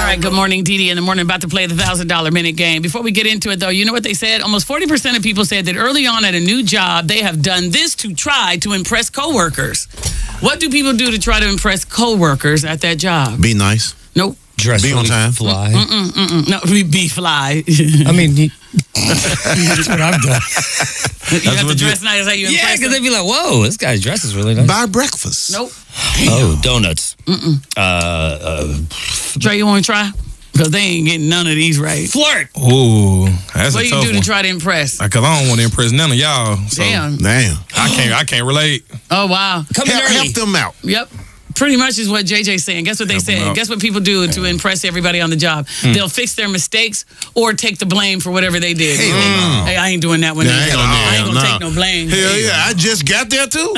right, good morning, Dee Dee in the morning. About to play the $1,000 minute game. Before we get into it, though, you know what they said? Almost 40% of people said that early on at a new job, they have done this to try to impress coworkers. What do people do to try to impress coworkers at that job? Be nice. Nope. Dress Be on really time. fly. No, be fly. I mean, that's what I've done. You have to dress nice. How you Yeah, impress because them? they'd be like, whoa, this guy's dress is really nice. Buy breakfast. Nope. Oh, donuts. Trey, you want to try? Because they ain't getting none of these right. Flirt. Ooh, that's What a do tough you do one. to try to impress? Because I don't want to impress none of y'all. So Damn. I can't relate. Oh, wow. Come early. Help them out. Yep. Pretty much is what JJ's saying. Guess what they Help 'em said? out. Guess what people do to impress everybody on the job? They'll fix their mistakes or take the blame for whatever they did. Hell no. Hey, I ain't doing that one. Nah, either. hell I ain't gonna no. take no blame. Hell yeah, I just got there too.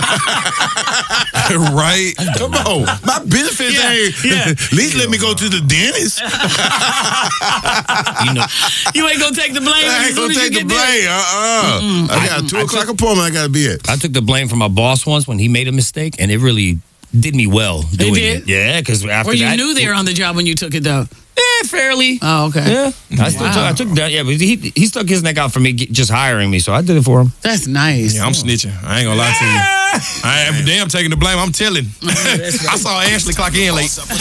Right? Come on, my benefits ain't. yeah. At least let me go to the dentist. You know, You ain't gonna take the blame I as ain't soon gonna as you take the get blame. there. I got a 2 o'clock appointment. I gotta be at. I took the blame from my boss once when he made a mistake, and it really did me well doing did? it. Yeah, because after Or you that, knew they were on the job when you took it, though. fairly. Oh, okay. Yeah, I took that. Yeah, but he stuck his neck out for me just hiring me, so I did it for him. That's nice. Yeah, I'm snitching. I ain't gonna lie to you. I am damn taking the blame. I'm telling. I saw Ashley clock in late. $1,000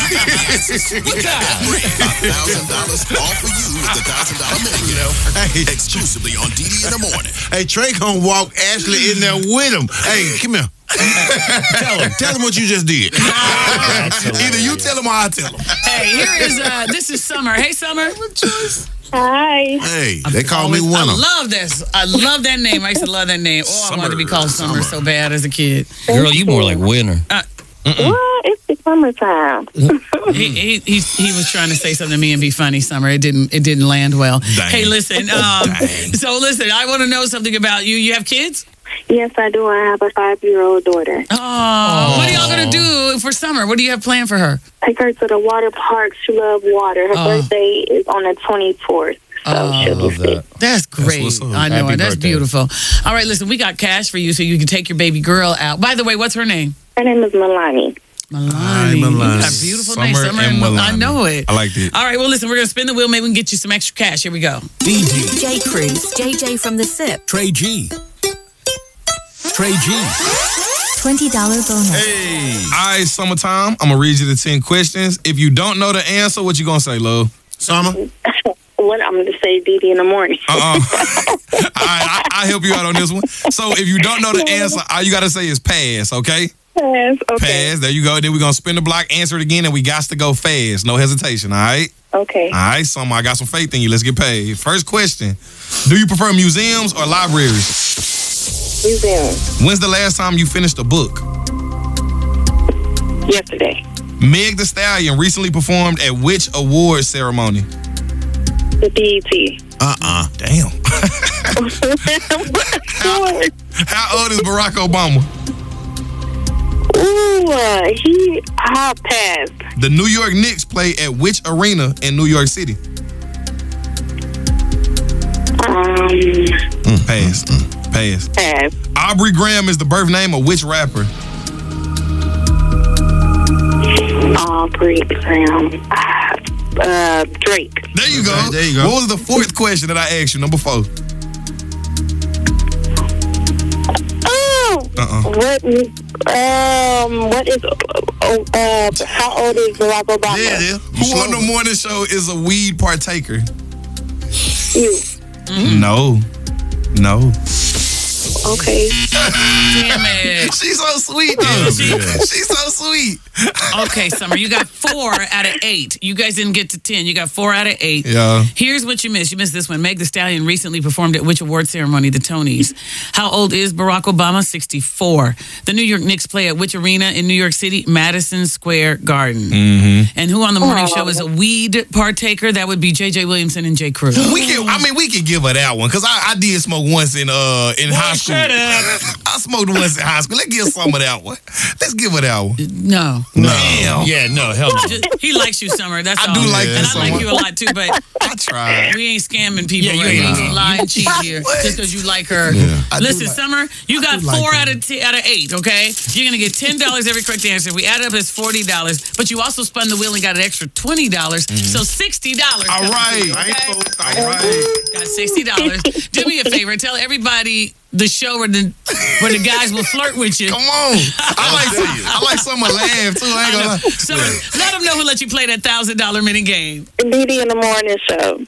all for you with the $1,000 minute. Hey, Exclusively on DD in the morning. hey, Trey gonna walk Ashley in there with him. Hey, come here. Tell him what you just did. Either you tell him or I tell him. Hey, here is this is Summer. Hey, Summer. Hi. Hey, they call me I Winner. love this. I love that name. I used to love that name. Oh, I wanted to be called Summer so bad as a kid. Girl, you more like winner. What? It's the summertime. He was trying to say something to me and be funny, Summer. It didn't land well. Dang. Hey, listen. So listen, I want to know something about you. You have kids? Yes, I do. I have a 5-year-old daughter. Oh, what are y'all gonna do for summer? What do you have planned for her? Take her to the water park. She loves water. Her birthday is on the 24th. So she'll be sick. That's great. what's up. I know Happy it. That's birthday. beautiful. All right, listen, we got cash for you so you can take your baby girl out. By the way, what's her name? Her name is Milani. Milani. You got a beautiful name. Summer and Milani. I know it. I like that. All right, well, listen, we're going to spin the wheel. Maybe we can get you some extra cash. Here we go. DD, J. Cruz, JJ from the SIP, Trey G. Trey G. $20 bonus. Hey. All right, summertime. I'm going to read you the 10 questions. If you don't know the answer, what you going to say, love? Summer? What I'm going to say, DD in the morning. All right, I'll help you out on this one. So if you don't know the answer, all you got to say is pass, okay? Yes, okay. Pass. There you go. Then we're going to spin the block, answer it again, and we got to go fast. No hesitation, all right? Okay. All right, Summer, I got some faith in you. Let's get paid. First question. Do you prefer museums or libraries? Museum. When's the last time you finished a book? Yesterday. Meg Thee Stallion recently performed at which award ceremony? The BET. Damn. How old is Barack Obama? Ooh, I passed. The New York Knicks play at which arena in New York City? Pass. Pass. Pass. Aubrey Graham is the birth name of which rapper? Aubrey Graham. Drake. There you go. Okay, there you go. What was the fourth question that I asked you? Number 4. Oh. What is how old is Barack Obama? Yeah. Who on the morning show is a weed partaker? You. No. Okay. Damn it. She's so sweet, dude. She's so sweet. Okay, Summer, you got 4 out of 8. You guys didn't get to 10. You got 4 out of 8. Yeah. Here's what you missed. You missed this one. Meg Thee Stallion recently performed at which award ceremony? The Tonys. How old is Barack Obama? 64. The New York Knicks play at which arena in New York City? Madison Square Garden. Mm-hmm. And who on the morning show is a weed partaker? That would be J.J. Williamson and J. Cruz. We can give her that one because I did smoke once in high school. Shut up. I smoked once in high school. Let's give some of that one. Let's give her that one. No. Damn. Yeah, no, hell no. He likes you, Summer. That's I all. do like and that, I like Summer. you a lot too, but I tried. we ain't scamming people. Yeah, you right? ain't. We ain't gonna lie and cheat here just because you like her. I Listen, do like- Summer, you got like 4 her. out of 8. Okay, you're gonna get $10 every correct answer. We add up as $40, but you also spun the wheel and got an extra $20, so $60. All right. Okay? All right. Got $60. Do me a favor, tell everybody the show where the guys will flirt with you. Come on. I like some of laugh too. I ain't gonna lie. So let them know who let you play that $1,000 minute game. BB in the morning show.